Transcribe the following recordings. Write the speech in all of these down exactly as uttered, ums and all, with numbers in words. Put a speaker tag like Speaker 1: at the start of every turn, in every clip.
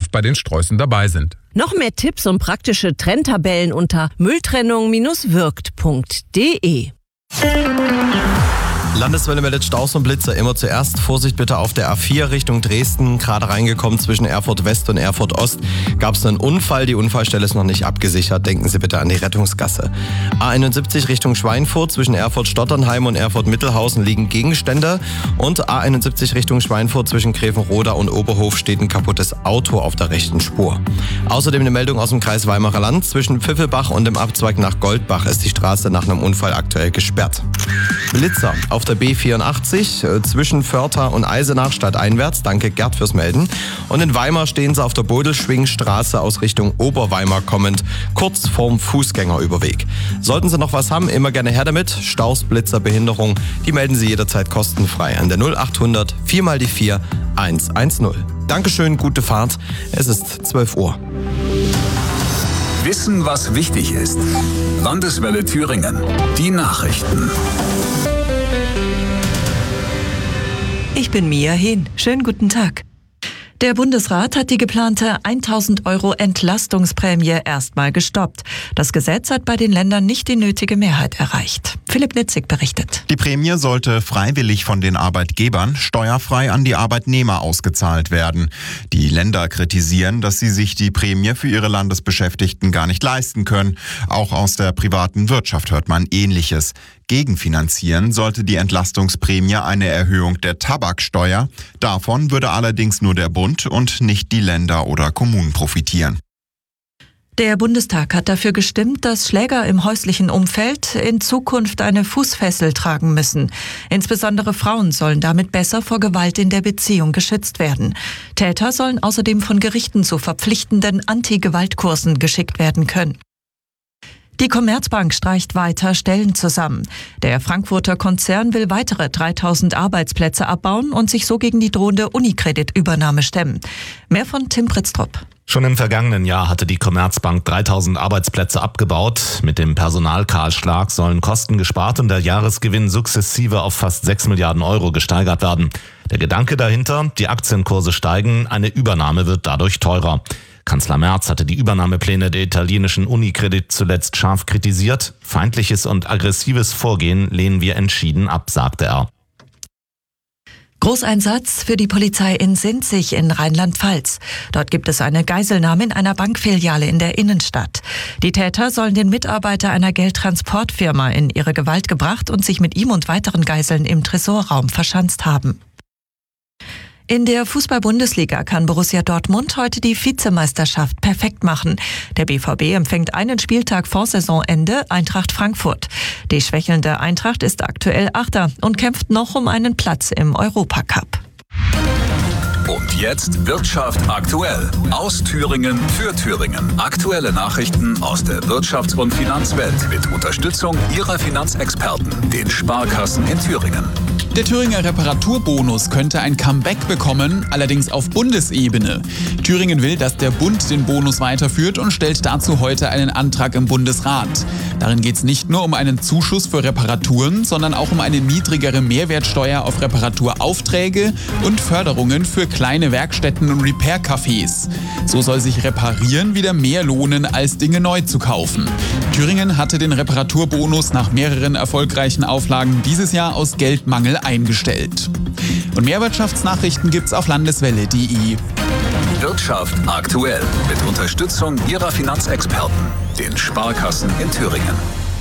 Speaker 1: nicht bei den Sträußen dabei sind.
Speaker 2: Noch mehr Tipps und praktische Trenntabellen unter mülltrennung wirkt punkt de.
Speaker 3: Landeswelle meldet Staus und Blitzer. Immer zuerst Vorsicht bitte auf der A vier Richtung Dresden. Gerade reingekommen zwischen Erfurt West und Erfurt Ost gab es einen Unfall. Die Unfallstelle ist noch nicht abgesichert. Denken Sie bitte an die Rettungsgasse. A einundsiebzig Richtung Schweinfurt. Zwischen Erfurt-Stotternheim und Erfurt-Mittelhausen liegen Gegenstände. Und A einundsiebzig Richtung Schweinfurt zwischen Grevenroda und Oberhof steht ein kaputtes Auto auf der rechten Spur. Außerdem eine Meldung aus dem Kreis Weimarer Land. Zwischen Pfiffelbach und dem Abzweig nach Goldbach ist die Straße nach einem Unfall aktuell gesperrt. Blitzer auf der B vierundachtzig äh, zwischen Förtha und Eisenach stadteinwärts. Danke Gerd fürs Melden. Und in Weimar stehen sie auf der Bodelschwingstraße aus Richtung Oberweimar kommend, kurz vorm Fußgängerüberweg. Sollten Sie noch was haben, immer gerne her damit. Staus, Blitzer, Behinderung, die melden Sie jederzeit kostenfrei an der null achthundert vier mal die vier eins eins null. Dankeschön, gute Fahrt. Es ist zwölf Uhr.
Speaker 4: Wissen, was wichtig ist. Landeswelle Thüringen. Die Nachrichten.
Speaker 5: Ich bin Mia Hehn. Schönen guten Tag. Der Bundesrat hat die geplante tausend Euro Entlastungsprämie erstmal gestoppt. Das Gesetz hat bei den Ländern nicht die nötige Mehrheit erreicht. Philipp Nitzig berichtet.
Speaker 6: Die Prämie sollte freiwillig von den Arbeitgebern steuerfrei an die Arbeitnehmer ausgezahlt werden. Die Länder kritisieren, dass sie sich die Prämie für ihre Landesbeschäftigten gar nicht leisten können. Auch aus der privaten Wirtschaft hört man Ähnliches. Gegenfinanzieren sollte die Entlastungsprämie eine Erhöhung der Tabaksteuer. Davon würde allerdings nur der Bund und nicht die Länder oder Kommunen profitieren.
Speaker 5: Der Bundestag hat dafür gestimmt, dass Schläger im häuslichen Umfeld in Zukunft eine Fußfessel tragen müssen. Insbesondere Frauen sollen damit besser vor Gewalt in der Beziehung geschützt werden. Täter sollen außerdem von Gerichten zu verpflichtenden Anti-Gewalt-Kursen geschickt werden können. Die Commerzbank streicht weiter Stellen zusammen. Der Frankfurter Konzern will weitere dreitausend Arbeitsplätze abbauen und sich so gegen die drohende Unicredit-Übernahme stemmen. Mehr von Tim Pritztrup.
Speaker 7: Schon im vergangenen Jahr hatte die Commerzbank dreitausend Arbeitsplätze abgebaut. Mit dem Personalkahlschlag sollen Kosten gespart und der Jahresgewinn sukzessive auf fast sechs Milliarden Euro gesteigert werden. Der Gedanke dahinter, die Aktienkurse steigen, eine Übernahme wird dadurch teurer. Kanzler Merz hatte die Übernahmepläne der italienischen Unicredit zuletzt scharf kritisiert. Feindliches und aggressives Vorgehen lehnen wir entschieden ab, sagte er.
Speaker 5: Großeinsatz für die Polizei in Sinzig in Rheinland-Pfalz. Dort gibt es eine Geiselnahme in einer Bankfiliale in der Innenstadt. Die Täter sollen den Mitarbeiter einer Geldtransportfirma in ihre Gewalt gebracht und sich mit ihm und weiteren Geiseln im Tresorraum verschanzt haben. In der Fußball-Bundesliga kann Borussia Dortmund heute die Vizemeisterschaft perfekt machen. Der B V B empfängt einen Spieltag vor Saisonende Eintracht Frankfurt. Die schwächelnde Eintracht ist aktuell Achter und kämpft noch um einen Platz im Europacup.
Speaker 4: Und jetzt Wirtschaft aktuell. Aus Thüringen für Thüringen. Aktuelle Nachrichten aus der Wirtschafts- und Finanzwelt mit Unterstützung Ihrer Finanzexperten, den Sparkassen in Thüringen.
Speaker 8: Der Thüringer Reparaturbonus könnte ein Comeback bekommen, allerdings auf Bundesebene. Thüringen will, dass der Bund den Bonus weiterführt und stellt dazu heute einen Antrag im Bundesrat. Darin geht es nicht nur um einen Zuschuss für Reparaturen, sondern auch um eine niedrigere Mehrwertsteuer auf Reparaturaufträge und Förderungen für kleine Werkstätten und Repair-Cafés. So soll sich Reparieren wieder mehr lohnen, als Dinge neu zu kaufen. Thüringen hatte den Reparaturbonus nach mehreren erfolgreichen Auflagen dieses Jahr aus Geldmangel eingestellt. Und mehr Wirtschaftsnachrichten gibt's auf landeswelle punkt de.
Speaker 4: Wirtschaft aktuell mit Unterstützung Ihrer Finanzexperten, den Sparkassen in Thüringen.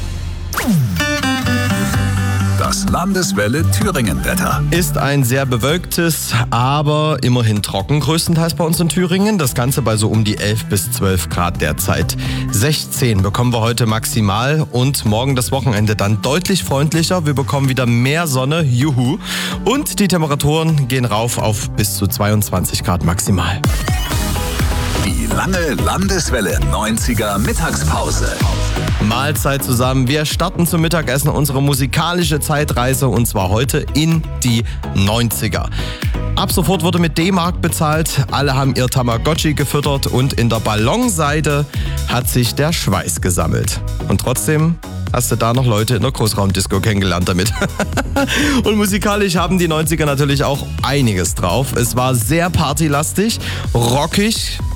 Speaker 4: Das Landeswelle Thüringen-Wetter.
Speaker 3: Ist ein sehr bewölktes, aber immerhin trocken größtenteils bei uns in Thüringen. Das Ganze bei so um die elf bis zwölf Grad derzeit. sechzehn bekommen wir heute maximal und morgen das Wochenende dann deutlich freundlicher. Wir bekommen wieder mehr Sonne, juhu. Und die Temperaturen gehen rauf auf bis zu zweiundzwanzig Grad maximal.
Speaker 4: Die lange Landeswelle neunziger Mittagspause.
Speaker 3: Mahlzeit zusammen. Wir starten zum Mittagessen unsere musikalische Zeitreise und zwar heute in die neunziger. Ab sofort wurde mit D-Mark bezahlt, alle haben ihr Tamagotchi gefüttert und in der Ballonseide hat sich der Schweiß gesammelt. Und trotzdem hast du da noch Leute in der Großraumdisco kennengelernt damit. Und musikalisch haben die neunziger natürlich auch einiges drauf. Es war sehr partylastig, rockig.